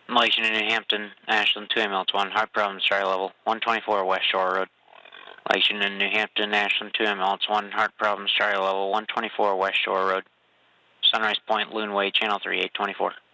Malaysian in New Hampton, Ashland 2 ML1, heart problems, Charlie level, 124 West Shore Road. Malaysian in New Hampton, Ashland 2 ML1, heart problems, Charlie level, 124 West Shore Road. Sunrise Point, Loon Way, channel 3, 824.